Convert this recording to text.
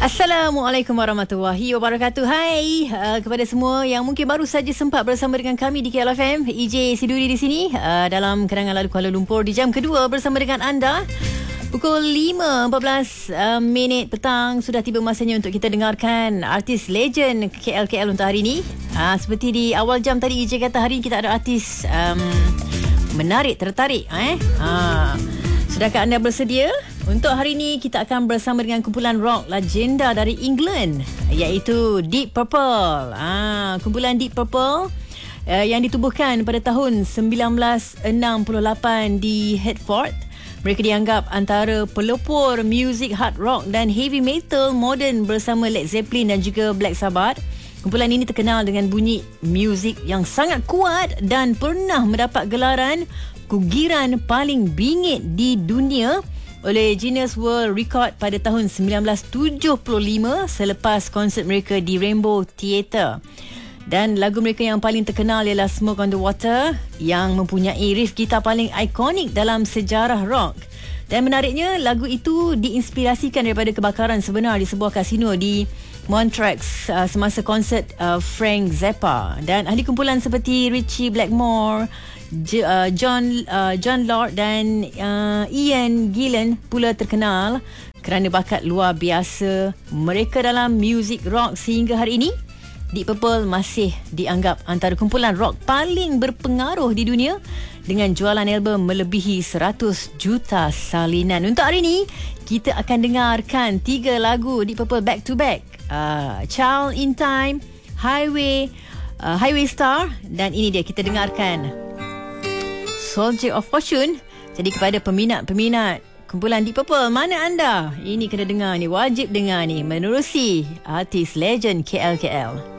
Assalamualaikum warahmatullahi wabarakatuh. Hai kepada semua yang mungkin baru saja sempat bersama dengan kami di KLFM. EJ Siduri di sini dalam kerangan lalu Kuala Lumpur di jam kedua bersama dengan anda. Pukul 5.14 minit petang sudah tiba masanya untuk kita dengarkan artis legend KL untuk hari ini. Seperti di awal jam tadi EJ kata hari ini kita ada artis tertarik. Sudahkah anda bersedia? Untuk hari ini kita akan bersama dengan kumpulan rock legenda dari England iaitu Deep Purple. Kumpulan Deep Purple yang ditubuhkan pada tahun 1968 di Hertford. Mereka dianggap antara pelopor muzik hard rock dan heavy metal moden bersama Led Zeppelin dan juga Black Sabbath. Kumpulan ini terkenal dengan bunyi muzik yang sangat kuat dan pernah mendapat gelaran kugiran paling bingit di dunia oleh Guinness World Record pada tahun 1975 selepas konsert mereka di Rainbow Theatre. Dan lagu mereka yang paling terkenal ialah Smoke on the Water yang mempunyai riff gitar paling ikonik dalam sejarah rock. Dan menariknya, lagu itu diinspirasikan daripada kebakaran sebenar di sebuah kasino di Montreux semasa konsert Frank Zappa. Dan ahli kumpulan seperti Ritchie Blackmore, John Lord dan Ian Gillan pula terkenal kerana bakat luar biasa mereka dalam muzik rock. Sehingga hari ini Deep Purple masih dianggap antara kumpulan rock paling berpengaruh di dunia dengan jualan album melebihi 100 juta salinan. Untuk hari ini kita akan dengarkan 3 lagu Deep Purple back to back. Child in Time, Highway Star, dan ini dia kita dengarkan Soldier of Fortune. Jadi kepada peminat-peminat kumpulan Deep Purple, mana anda? Ini kena dengar ni, wajib dengar ni, menerusi artis legend KL.